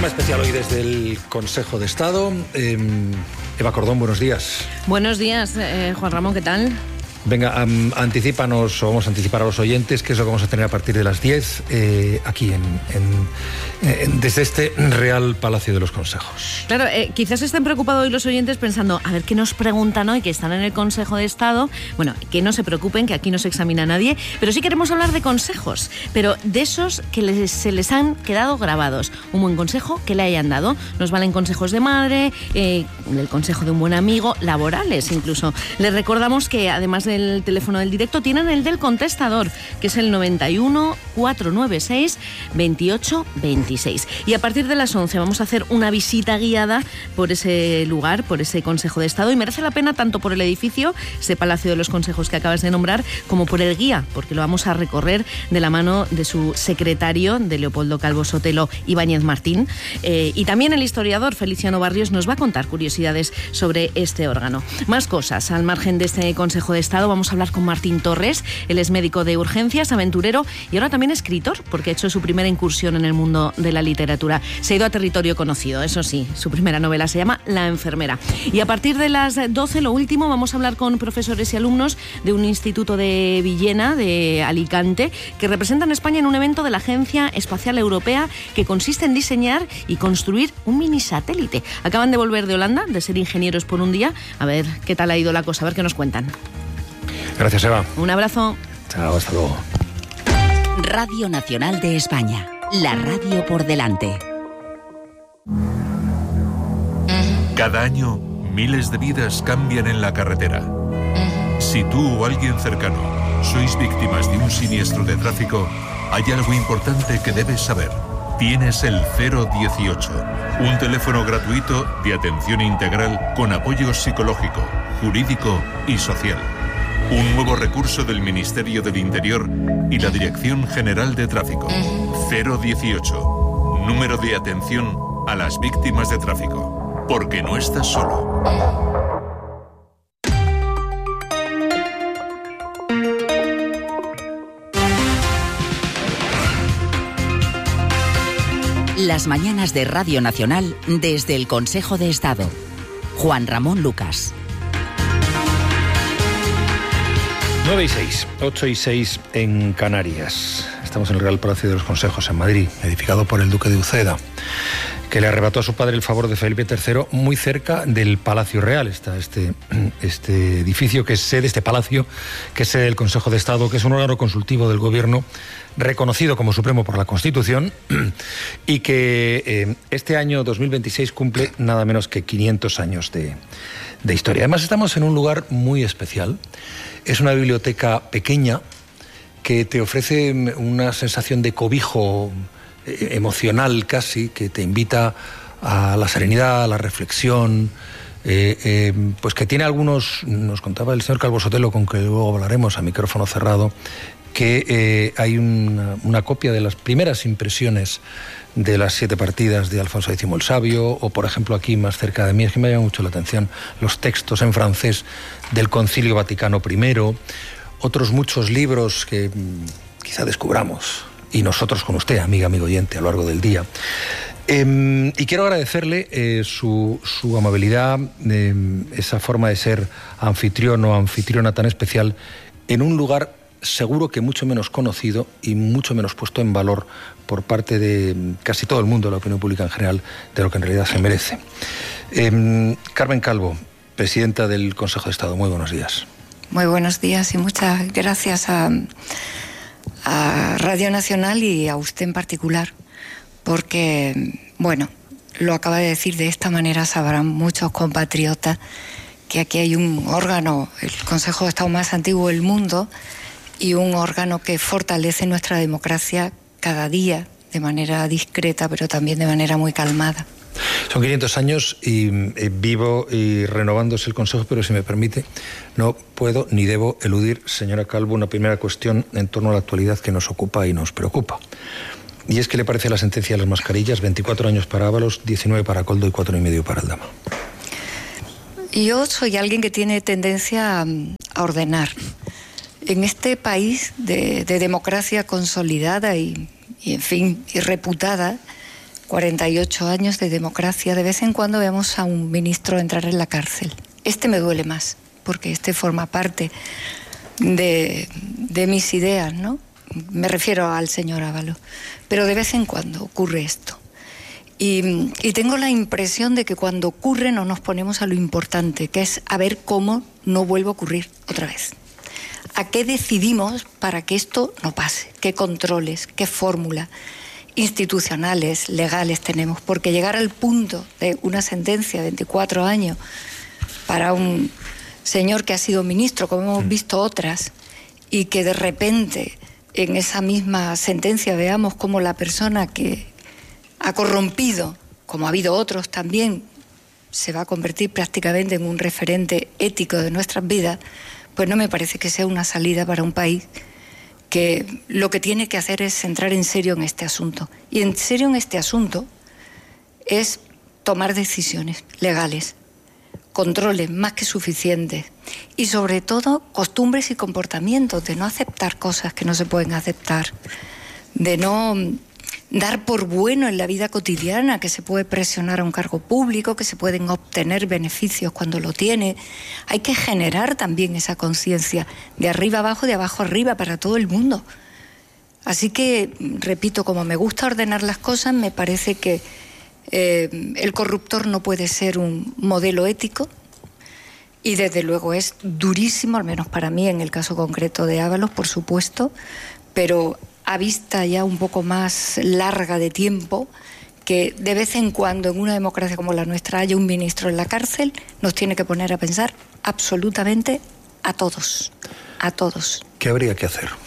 Programa especial hoy desde el Consejo de Estado. Eva Cordón, buenos días. Buenos días, Juan Ramón, ¿qué tal? Venga, anticípanos, o vamos a anticipar a los oyentes qué es lo que vamos a tener a partir de las 10 aquí desde este Real Palacio de los Consejos. Claro, quizás estén preocupados hoy los oyentes pensando, a ver qué nos preguntan hoy, que están en el Consejo de Estado. Bueno, que no se preocupen, que aquí no se examina nadie, pero sí queremos hablar de consejos, pero de esos que se les han quedado grabados. Un buen consejo que le hayan dado. Nos valen consejos de madre, el consejo de un buen amigo, laborales incluso. Les recordamos que además del teléfono del directo tienen el del contestador, que es el 91 496 28 26. Y a partir de las 11 vamos a hacer una visita guiada por ese lugar, por ese Consejo de Estado, y merece la pena tanto por el edificio, ese Palacio de los Consejos que acabas de nombrar, como por el guía, porque lo vamos a recorrer de la mano de su secretario, de Leopoldo Calvo Sotelo Ibáñez Martín, y también el historiador Feliciano Barrios nos va a contar curiosidades sobre este órgano. Más cosas al margen de este Consejo de Estado. Vamos a hablar con Martín Torres. Él es médico de urgencias, aventurero y ahora también escritor, porque ha hecho su primera incursión en el mundo de la literatura. Se ha ido a territorio conocido, eso sí. Su primera novela se llama La enfermera. Y a partir de las 12, lo último, vamos a hablar con profesores y alumnos de un instituto de Villena, de Alicante, que representan a España en un evento de la Agencia Espacial Europea que consiste en diseñar y construir un mini satélite. Acaban de volver de Holanda, de ser ingenieros por un día. A ver qué tal ha ido la cosa, a ver qué nos cuentan. Gracias, Eva. Un abrazo. Chao, hasta luego. Radio Nacional de España, la radio por delante. Cada año, miles de vidas cambian en la carretera. Si tú o alguien cercano sois víctimas de un siniestro de tráfico, hay algo importante que debes saber. Tienes el 018, un teléfono gratuito de atención integral con apoyo psicológico, jurídico y social. Un nuevo recurso del Ministerio del Interior y la Dirección General de Tráfico. 018, número de atención a las víctimas de tráfico. Porque no estás solo. Las mañanas de Radio Nacional desde el Consejo de Estado. Juan Ramón Lucas. 9:06, 8:06 en Canarias. Estamos en el Real Palacio de los Consejos en Madrid, edificado por el Duque de Uceda, que le arrebató a su padre el favor de Felipe III, muy cerca del Palacio Real. Está este edificio que es sede, este palacio, que es sede del Consejo de Estado, que es un órgano consultivo del Gobierno, reconocido como supremo por la Constitución, y que este año 2026 cumple nada menos que 500 años de historia. Además, estamos en un lugar muy especial. Es una biblioteca pequeña que te ofrece una sensación de cobijo emocional casi, que te invita a la serenidad, a la reflexión, pues que tiene algunos, nos contaba el señor Calvo Sotelo, con que luego hablaremos a micrófono cerrado, que hay una copia de las primeras impresiones de las 7 partidas de Alfonso X el Sabio, o por ejemplo aquí más cerca de mí, es que me llama mucho la atención, los textos en francés del Concilio Vaticano I, otros muchos libros que quizá descubramos, y nosotros con usted, amigo oyente, a lo largo del día. Y quiero agradecerle su amabilidad, esa forma de ser anfitrión o anfitriona tan especial en un lugar seguro que mucho menos conocido y mucho menos puesto en valor por parte de casi todo el mundo, de la opinión pública en general, de lo que en realidad se merece. Carmen Calvo, presidenta del Consejo de Estado, muy buenos días. Muy buenos días y muchas gracias a Radio Nacional y a usted en particular, porque, bueno, lo acaba de decir de esta manera, sabrán muchos compatriotas que aquí hay un órgano, el Consejo de Estado más antiguo del mundo, y un órgano que fortalece nuestra democracia cada día, de manera discreta, pero también de manera muy calmada. Son 500 años y vivo y renovándose el Consejo, pero si me permite, no puedo ni debo eludir, señora Calvo, una primera cuestión en torno a la actualidad que nos ocupa y nos preocupa. Y es, ¿qué le parece la sentencia de las mascarillas? 24 años para Ábalos, 19 para Coldo y 4,5 para Aldama. Yo soy alguien que tiene tendencia a ordenar. En este país de democracia consolidada y en fin, y reputada, 48 años de democracia, de vez en cuando vemos a un ministro entrar en la cárcel. Este me duele más, porque este forma parte de mis ideas, ¿no? Me refiero al señor Ábalos. Pero de vez en cuando ocurre esto. Y tengo la impresión de que cuando ocurre no nos ponemos a lo importante, que es a ver cómo no vuelve a ocurrir otra vez. ¿A qué decidimos para que esto no pase? ¿Qué controles, qué fórmula institucionales, legales tenemos? Porque llegar al punto de una sentencia de 24 años para un señor que ha sido ministro, como hemos visto otras, y que de repente en esa misma sentencia veamos cómo la persona que ha corrompido, como ha habido otros también, se va a convertir prácticamente en un referente ético de nuestras vidas, pues no me parece que sea una salida para un país que lo que tiene que hacer es entrar en serio en este asunto. Y en serio en este asunto es tomar decisiones legales, controles más que suficientes y sobre todo costumbres y comportamientos de no aceptar cosas que no se pueden aceptar, de no dar por bueno en la vida cotidiana que se puede presionar a un cargo público, que se pueden obtener beneficios cuando lo tiene. Hay que generar también esa conciencia de arriba abajo, de abajo arriba para todo el mundo. Así que, repito, como me gusta ordenar las cosas, me parece que el corruptor no puede ser un modelo ético y desde luego es durísimo, al menos para mí en el caso concreto de Ábalos, por supuesto, pero a vista ya un poco más larga de tiempo, que de vez en cuando en una democracia como la nuestra haya un ministro en la cárcel, nos tiene que poner a pensar absolutamente a todos, a todos. ¿Qué habría que hacer?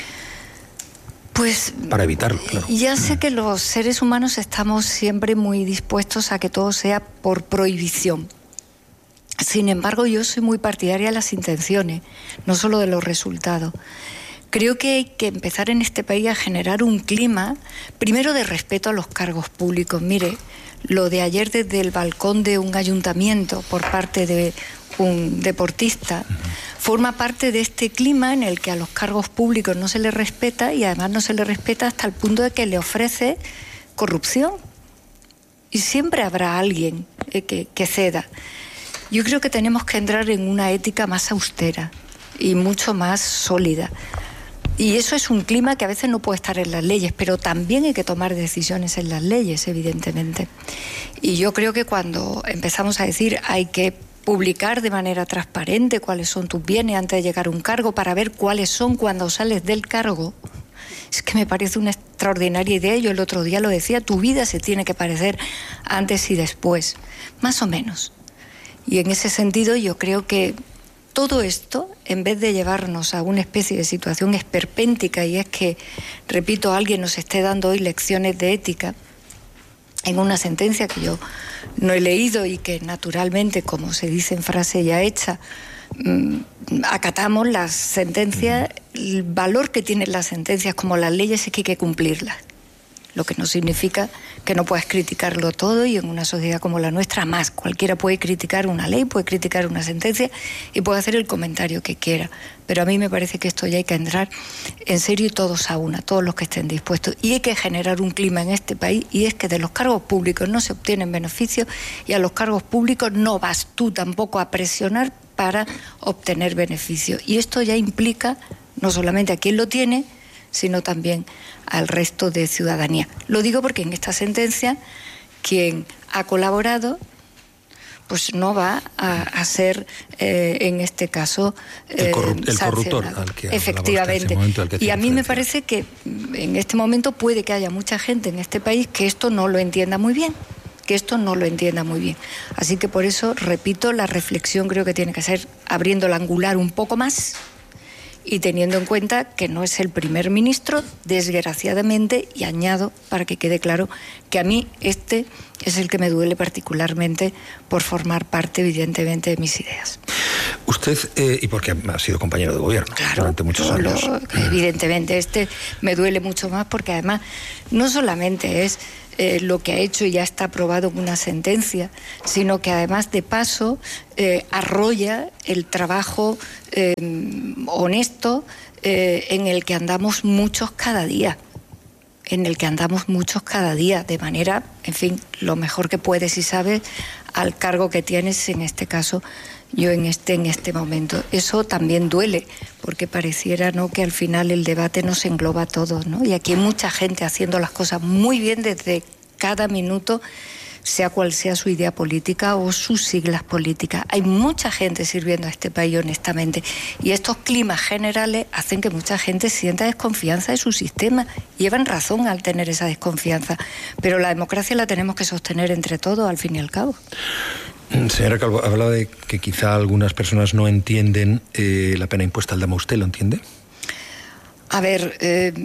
Pues para evitarlo, claro. Ya sé que los seres humanos estamos siempre muy dispuestos a que todo sea por prohibición. Sin embargo, yo soy muy partidaria de las intenciones, no solo de los resultados. Creo que hay que empezar en este país a generar un clima, primero de respeto a los cargos públicos. Mire, lo de ayer desde el balcón de un ayuntamiento por parte de un deportista forma parte de este clima en el que a los cargos públicos no se les respeta y además no se les respeta hasta el punto de que le ofrece corrupción. Y siempre habrá alguien que ceda. Yo creo que tenemos que entrar en una ética más austera y mucho más sólida. Y eso es un clima que a veces no puede estar en las leyes, pero también hay que tomar decisiones en las leyes, evidentemente. Y yo creo que cuando empezamos a decir hay que publicar de manera transparente cuáles son tus bienes antes de llegar a un cargo para ver cuáles son cuando sales del cargo, es que me parece una extraordinaria idea. Yo el otro día lo decía, tu vida se tiene que parecer antes y después, más o menos. Y en ese sentido yo creo que todo esto, en vez de llevarnos a una especie de situación esperpéntica, y es que, repito, alguien nos esté dando hoy lecciones de ética, en una sentencia que yo no he leído y que naturalmente, como se dice en frase ya hecha, acatamos las sentencias, el valor que tienen las sentencias como las leyes es que hay que cumplirlas. Lo que no significa que no puedas criticarlo todo, y en una sociedad como la nuestra más. Cualquiera puede criticar una ley, puede criticar una sentencia y puede hacer el comentario que quiera. Pero a mí me parece que esto ya hay que entrar en serio y todos a una, todos los que estén dispuestos. Y hay que generar un clima en este país, y es que de los cargos públicos no se obtienen beneficios y a los cargos públicos no vas tú tampoco a presionar para obtener beneficios. Y esto ya implica no solamente a quien lo tiene, sino también al resto de ciudadanía. Lo digo porque en esta sentencia quien ha colaborado pues no va a ser en este caso el corruptor al que efectivamente. Y a mí me parece que en este momento puede que haya mucha gente en este país que esto no lo entienda muy bien. Así que por eso, repito, la reflexión creo que tiene que ser abriendo el angular un poco más y teniendo en cuenta que no es el primer ministro, desgraciadamente, y añado para que quede claro que a mí este es el que me duele particularmente por formar parte, evidentemente, de mis ideas. Usted, y porque ha sido compañero de gobierno durante muchos años. Evidentemente, este me duele mucho más porque además no solamente es lo que ha hecho y ya está aprobado en una sentencia, sino que además de paso arrolla el trabajo honesto en el que andamos muchos cada día. en el que andamos muchos cada día, de manera, en fin, lo mejor que puedes y sabes al cargo que tienes, en este caso, yo en este momento. Eso también duele, porque pareciera, ¿no?, que al final el debate nos engloba a todos, ¿no? Y aquí hay mucha gente haciendo las cosas muy bien desde cada minuto, sea cual sea su idea política o sus siglas políticas. Hay mucha gente sirviendo a este país honestamente, y estos climas generales hacen que mucha gente sienta desconfianza de su sistema. Llevan razón al tener esa desconfianza, pero la democracia la tenemos que sostener entre todos, al fin y al cabo. Señora Calvo, hablaba de que quizá algunas personas no entienden la pena impuesta al Dama. ¿Usted lo entiende? A ver,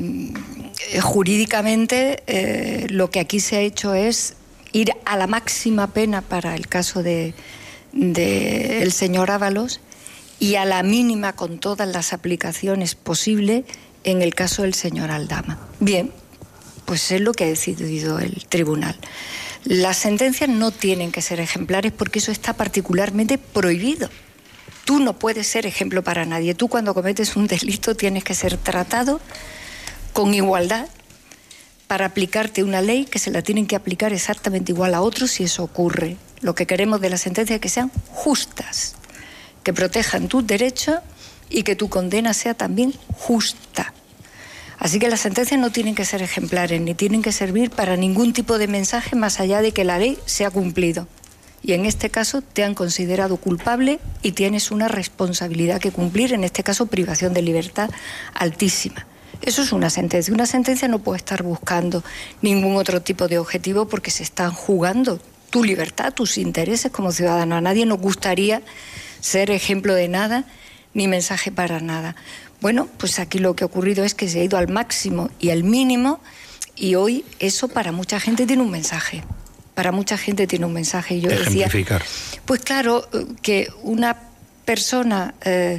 jurídicamente lo que aquí se ha hecho es ir a la máxima pena para el caso de el señor Ábalos y a la mínima con todas las aplicaciones posibles en el caso del señor Aldama. Bien, pues es lo que ha decidido el tribunal. Las sentencias no tienen que ser ejemplares porque eso está particularmente prohibido. Tú no puedes ser ejemplo para nadie. Tú, cuando cometes un delito, tienes que ser tratado con igualdad para aplicarte una ley que se la tienen que aplicar exactamente igual a otros si eso ocurre. Lo que queremos de las sentencias es que sean justas, que protejan tus derechos y que tu condena sea también justa. Así que las sentencias no tienen que ser ejemplares ni tienen que servir para ningún tipo de mensaje más allá de que la ley se ha cumplido. Y en este caso te han considerado culpable y tienes una responsabilidad que cumplir, en este caso privación de libertad altísima. Eso es una sentencia. Una sentencia no puede estar buscando ningún otro tipo de objetivo porque se están jugando tu libertad, tus intereses como ciudadano. A nadie nos gustaría ser ejemplo de nada ni mensaje para nada. Bueno, pues aquí lo que ha ocurrido es que se ha ido al máximo y al mínimo, y hoy eso para mucha gente tiene un mensaje. Para mucha gente tiene un mensaje. Y yo decía, pues claro, que una persona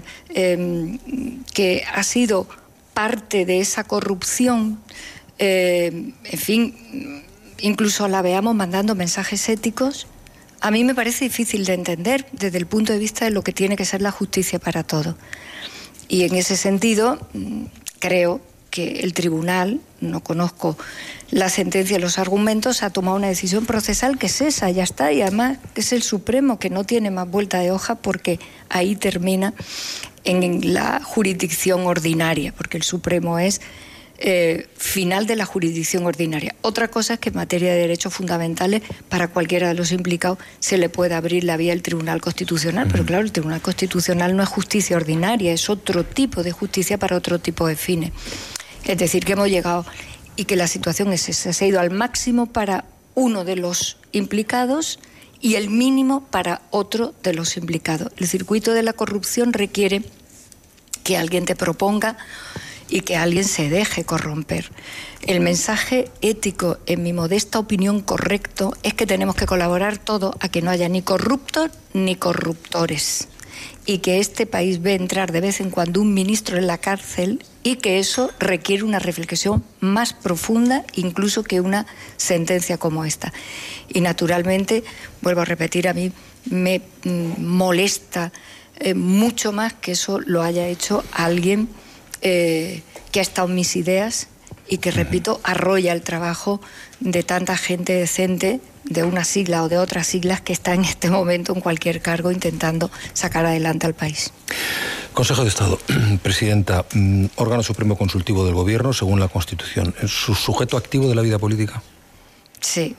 que ha sido parte de esa corrupción, en fin, incluso la veamos mandando mensajes éticos, a mí me parece difícil de entender desde el punto de vista de lo que tiene que ser la justicia para todos. Y en ese sentido, creo que el tribunal, no conozco la sentencia y los argumentos, ha tomado una decisión procesal que es esa, ya está, y además es el Supremo, que no tiene más vuelta de hoja porque ahí termina en la jurisdicción ordinaria, porque el Supremo es final de la jurisdicción ordinaria. Otra cosa es que en materia de derechos fundamentales, para cualquiera de los implicados se le puede abrir la vía al Tribunal Constitucional, pero claro, el Tribunal Constitucional no es justicia ordinaria, es otro tipo de justicia para otro tipo de fines. Es decir, que hemos llegado y que la situación es esa, se ha ido al máximo para uno de los implicados y el mínimo para otro de los implicados. El circuito de la corrupción requiere que alguien te proponga y que alguien se deje corromper. El mensaje ético, en mi modesta opinión correcto, es que tenemos que colaborar todos a que no haya ni corruptos ni corruptores, y que este país ve entrar de vez en cuando un ministro en la cárcel y que eso requiere una reflexión más profunda incluso que una sentencia como esta. Y naturalmente, vuelvo a repetir, a mí me molesta mucho más que eso lo haya hecho alguien que ha estado en mis ideas y que, repito, arrolla el trabajo de tanta gente decente de una sigla o de otras siglas que está en este momento en cualquier cargo intentando sacar adelante al país. Consejo de Estado, Presidenta, órgano supremo consultivo del Gobierno, según la Constitución, ¿es su sujeto activo de la vida política? Sí,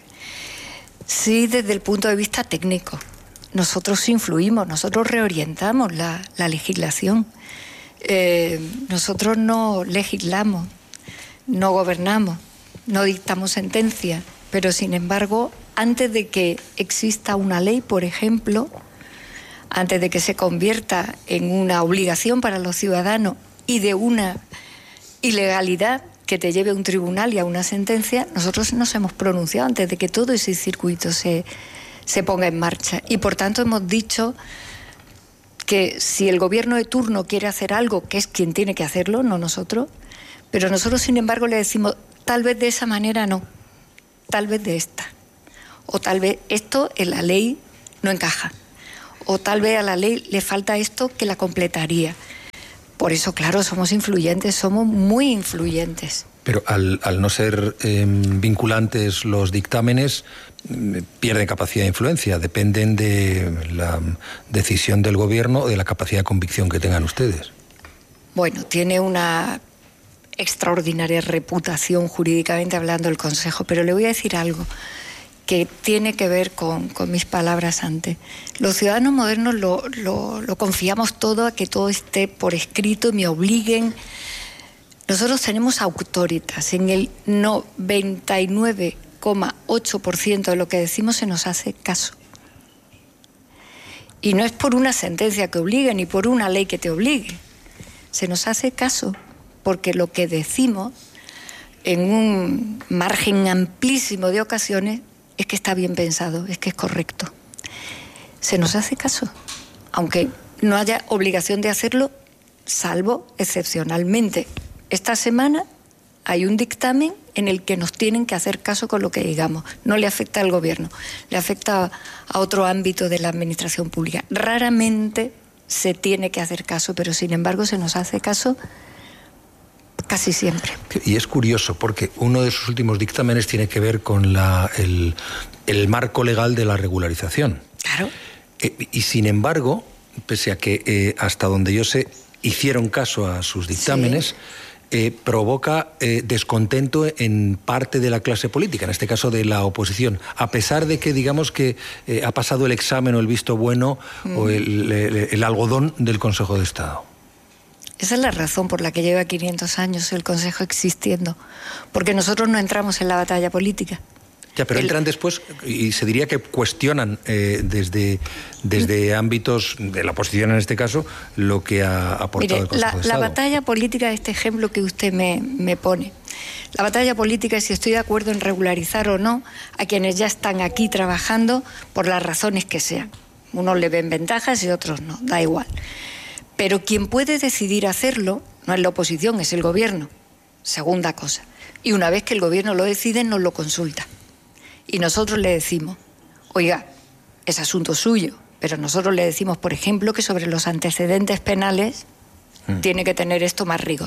desde el punto de vista técnico. Nosotros influimos, nosotros reorientamos la legislación. Nosotros no legislamos, no gobernamos, no dictamos sentencias, pero sin embargo, antes de que exista una ley, por ejemplo, antes de que se convierta en una obligación para los ciudadanos y de una ilegalidad que te lleve a un tribunal y a una sentencia, nosotros nos hemos pronunciado antes de que todo ese circuito se ponga en marcha. Y por tanto hemos dicho que si el gobierno de turno quiere hacer algo, que es quien tiene que hacerlo, no nosotros, pero nosotros sin embargo le decimos, tal vez de esa manera no, tal vez de esta, o tal vez esto en la ley no encaja, o tal vez a la ley le falta esto que la completaría. Por eso, claro, somos influyentes, somos muy influyentes, Pero al no ser vinculantes los dictámenes, pierden capacidad de influencia, dependen de la decisión del gobierno o de la capacidad de convicción que tengan ustedes. Bueno, tiene una extraordinaria reputación jurídicamente hablando el Consejo, pero le voy a decir algo que tiene que ver con mis palabras antes. Los ciudadanos modernos lo confiamos todo a que todo esté por escrito y me obliguen. Nosotros tenemos autoritas. En el 99,8% de lo que decimos se nos hace caso. Y no es por una sentencia que obligue ni por una ley que te obligue. Se nos hace caso porque lo que decimos en un margen amplísimo de ocasiones es que está bien pensado, es que es correcto. Se nos hace caso, aunque no haya obligación de hacerlo, salvo excepcionalmente. Esta semana hay un dictamen en el que nos tienen que hacer caso con lo que digamos. No le afecta al gobierno, le afecta a otro ámbito de la administración pública. Raramente se tiene que hacer caso, pero sin embargo se nos hace caso casi siempre. Y es curioso porque uno de sus últimos dictámenes tiene que ver con el marco legal de la regularización. Claro. Y sin embargo, pese a que hasta donde yo sé hicieron caso a sus dictámenes, provoca descontento en parte de la clase política, en este caso de la oposición, a pesar de que digamos que ha pasado el examen o el visto bueno o el algodón del Consejo de Estado. Esa es la razón por la que lleva 500 años el Consejo existiendo, porque nosotros no entramos en la batalla política. Ya, pero entran después y se diría que cuestionan desde ámbitos de la oposición en este caso lo que ha aportado el Consejo de Estado. La batalla política, este ejemplo que usted me pone, la batalla política es si estoy de acuerdo en regularizar o no a quienes ya están aquí trabajando por las razones que sean. Unos le ven ventajas y otros no, da igual. Pero quien puede decidir hacerlo no es la oposición, es el gobierno. Segunda cosa. Y una vez que el gobierno lo decide, nos lo consulta. Y nosotros le decimos, oiga, es asunto suyo, pero nosotros le decimos, por ejemplo, que sobre los antecedentes penales tiene que tener esto más rigor.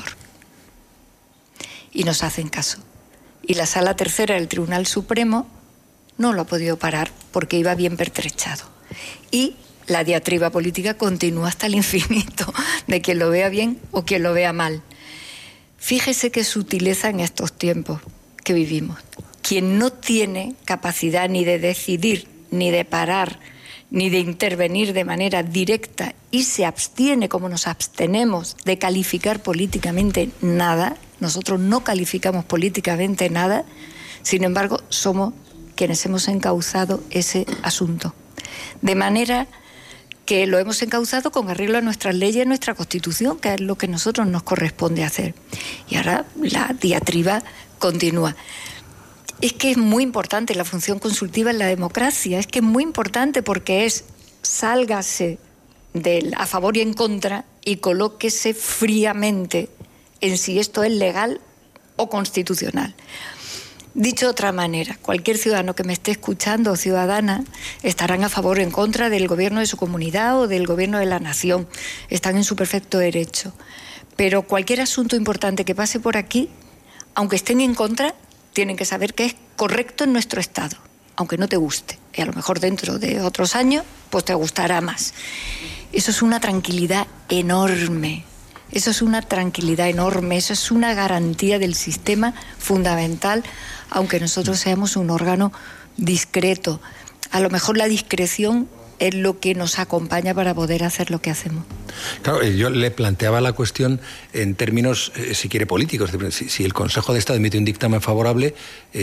Y nos hacen caso. Y la Sala Tercera del Tribunal Supremo no lo ha podido parar porque iba bien pertrechado. Y la diatriba política continúa hasta el infinito, de quien lo vea bien o quien lo vea mal. Fíjese qué sutileza en estos tiempos que vivimos. Quien no tiene capacidad ni de decidir, ni de parar, ni de intervenir de manera directa y se abstiene, como nos abstenemos, de calificar políticamente nada, nosotros no calificamos políticamente nada, sin embargo, somos quienes hemos encauzado ese asunto. De manera que lo hemos encauzado con arreglo a nuestras leyes, a nuestra Constitución, que es lo que a nosotros nos corresponde hacer. Y ahora la diatriba continúa. Es que es muy importante la función consultiva en la democracia, es que es muy importante porque sálgase del a favor y en contra y colóquese fríamente en si esto es legal o constitucional. Dicho de otra manera, cualquier ciudadano que me esté escuchando o ciudadana estarán a favor o en contra del gobierno de su comunidad o del gobierno de la nación. Están en su perfecto derecho. Pero cualquier asunto importante que pase por aquí, aunque estén en contra, tienen que saber que es correcto en nuestro Estado, aunque no te guste. Y a lo mejor dentro de otros años, pues te gustará más. Eso es una tranquilidad enorme. Eso es una tranquilidad enorme. Eso es una garantía del sistema fundamental, aunque nosotros seamos un órgano discreto. A lo mejor la discreción es lo que nos acompaña para poder hacer lo que hacemos. Claro, yo le planteaba la cuestión en términos, si quiere, políticos. Si el Consejo de Estado emite un dictamen favorable,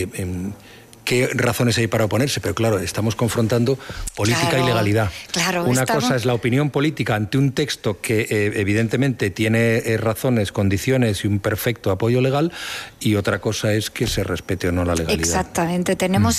¿qué razones hay para oponerse? Pero claro, estamos confrontando política y legalidad. Claro, Una cosa es la opinión política ante un texto que evidentemente tiene razones, condiciones y un perfecto apoyo legal, y otra cosa es que se respete o no la legalidad. Exactamente. Tenemos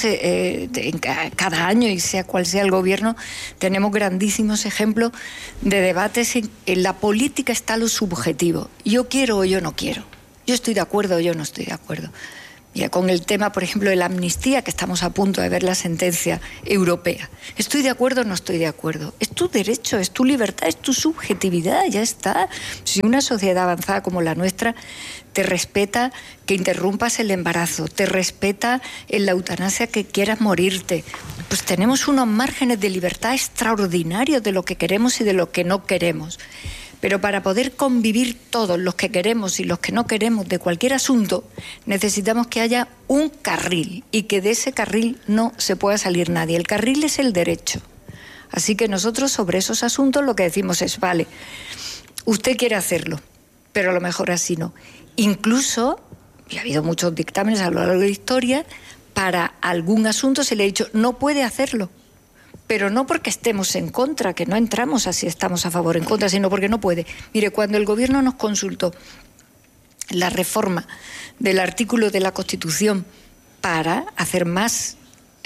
cada año, y sea cual sea el gobierno, tenemos grandísimos ejemplos de debates en la política está lo subjetivo. Yo quiero o yo no quiero. Yo estoy de acuerdo o yo no estoy de acuerdo. Mira, con el tema, por ejemplo, de la amnistía, que estamos a punto de ver la sentencia europea. ¿Estoy de acuerdo o no estoy de acuerdo? Es tu derecho, es tu libertad, es tu subjetividad, ya está. Si una sociedad avanzada como la nuestra te respeta que interrumpas el embarazo, te respeta en la eutanasia que quieras morirte, pues tenemos unos márgenes de libertad extraordinarios de lo que queremos y de lo que no queremos. Pero para poder convivir todos, los que queremos y los que no queremos, de cualquier asunto, necesitamos que haya un carril y que de ese carril no se pueda salir nadie. El carril es el derecho. Así que nosotros sobre esos asuntos lo que decimos es, vale, usted quiere hacerlo, pero a lo mejor así no. Incluso, y ha habido muchos dictámenes a lo largo de la historia, para algún asunto se le ha dicho, no puede hacerlo. Pero no porque estemos en contra, que no entramos a si estamos a favor o en contra, sino porque no puede. Mire, cuando el Gobierno nos consultó la reforma del artículo de la Constitución para hacer más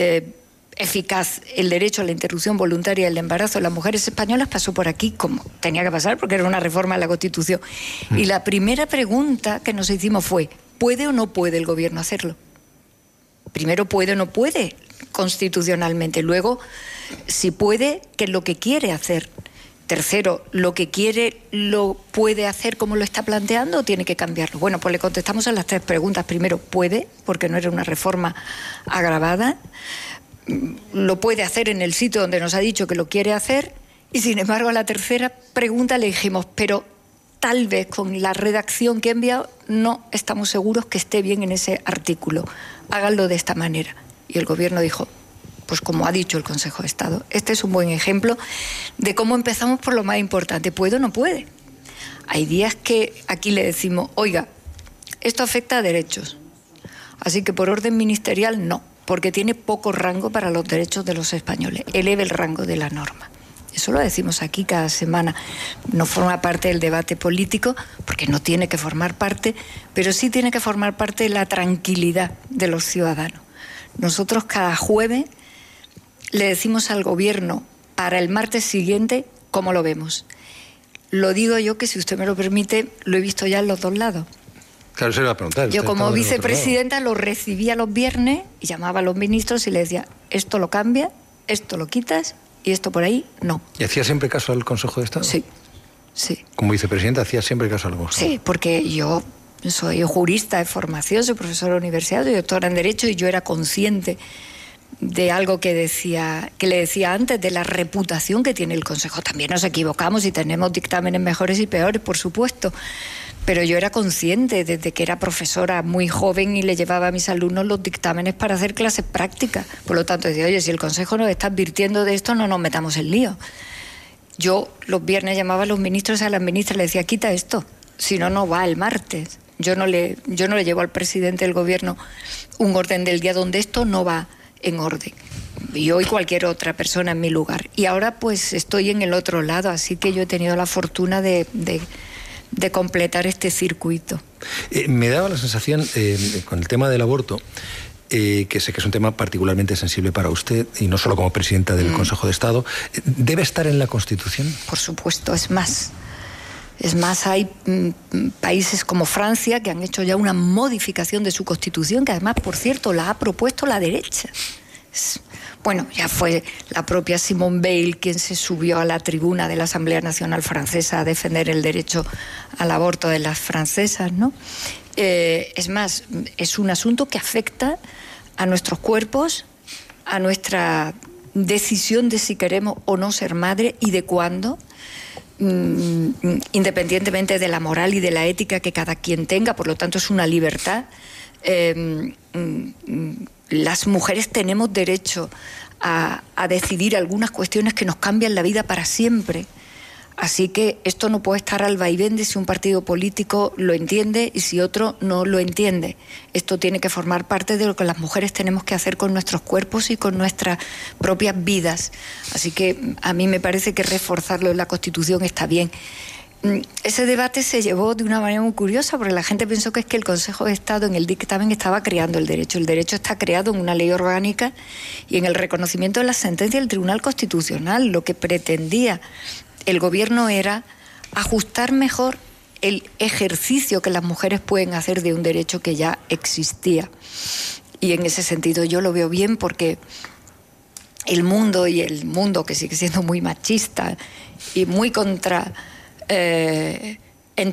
eficaz el derecho a la interrupción voluntaria del embarazo de las mujeres españolas, pasó por aquí como tenía que pasar, porque era una reforma de la Constitución. Y la primera pregunta que nos hicimos fue, ¿puede o no puede el Gobierno hacerlo? Primero, ¿puede o no puede constitucionalmente? Luego, si puede, ¿qué es lo que quiere hacer? Tercero, ¿lo que quiere lo puede hacer como lo está planteando o tiene que cambiarlo? Bueno, pues le contestamos a las tres preguntas. Primero, puede, porque no era una reforma agravada. Lo puede hacer en el sitio donde nos ha dicho que lo quiere hacer. Y sin embargo, a la tercera pregunta le dijimos, pero tal vez con la redacción que he enviado no estamos seguros que esté bien en ese artículo. Háganlo de esta manera. Y el Gobierno dijo, pues como ha dicho el Consejo de Estado, este es un buen ejemplo de cómo empezamos por lo más importante. ¿Puede o no puede? Hay días que aquí le decimos, oiga, esto afecta a derechos, así que por orden ministerial no, porque tiene poco rango para los derechos de los españoles. Eleve el rango de la norma. Eso lo decimos aquí cada semana. No forma parte del debate político, porque no tiene que formar parte, pero sí tiene que formar parte de la tranquilidad de los ciudadanos. Nosotros cada jueves le decimos al Gobierno para el martes siguiente cómo lo vemos. Lo digo yo, que si usted me lo permite, lo he visto ya en los dos lados. Claro, se lo iba a preguntar. Yo como vicepresidenta lo recibía los viernes y llamaba a los ministros y les decía, esto lo cambia, esto lo quitas y esto por ahí no. ¿Y hacía siempre caso al Consejo de Estado? Sí, sí. Como vicepresidenta hacía siempre caso al Consejo. Sí, porque yo soy jurista de formación, soy profesora de universidad, soy doctora en Derecho y yo era consciente de algo que le decía antes, de la reputación que tiene el Consejo. También nos equivocamos y tenemos dictámenes mejores y peores, por supuesto, pero yo era consciente desde que era profesora muy joven y le llevaba a mis alumnos los dictámenes para hacer clases prácticas. Por lo tanto, decía, oye, si el Consejo nos está advirtiendo de esto, no nos metamos en lío. Yo los viernes llamaba a los ministros y a las ministras y le decía, quita esto, si no, no va el martes. Yo no le llevo al presidente del Gobierno un orden del día donde esto no va en orden. Yo y cualquier otra persona en mi lugar. Y ahora pues estoy en el otro lado, así que yo he tenido la fortuna de completar este circuito. Me daba la sensación, con el tema del aborto, que sé que es un tema particularmente sensible para usted, y no solo como presidenta del Consejo de Estado, ¿debe estar en la Constitución? Por supuesto, es más, hay países como Francia que han hecho ya una modificación de su Constitución, que además, por cierto, la ha propuesto la derecha. Bueno, ya fue la propia Simone Veil quien se subió a la tribuna de la Asamblea Nacional Francesa a defender el derecho al aborto de las francesas, ¿no? Es más, es un asunto que afecta a nuestros cuerpos, a nuestra decisión de si queremos o no ser madre y de cuándo, independientemente de la moral y de la ética que cada quien tenga. Por lo tanto, es una libertad. Las mujeres tenemos derecho a decidir algunas cuestiones que nos cambian la vida para siempre. Así que esto no puede estar al vaivén de si un partido político lo entiende y si otro no lo entiende. Esto tiene que formar parte de lo que las mujeres tenemos que hacer con nuestros cuerpos y con nuestras propias vidas. Así que a mí me parece que reforzarlo en la Constitución está bien. Ese debate se llevó de una manera muy curiosa, porque la gente pensó que es que el Consejo de Estado en el dictamen estaba creando el derecho. El derecho está creado en una ley orgánica y en el reconocimiento de la sentencia del Tribunal Constitucional. Lo que pretendía el Gobierno era ajustar mejor el ejercicio que las mujeres pueden hacer de un derecho que ya existía. Y en ese sentido yo lo veo bien, porque el mundo que sigue siendo muy machista y muy contra